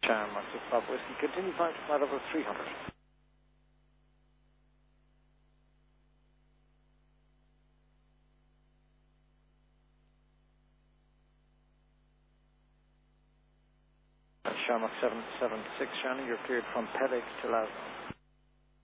Charm, 6 Pop Whiskey. Continue flight to flight level 300. Charm 776, Shannon, you're cleared from Peleg to Lasno.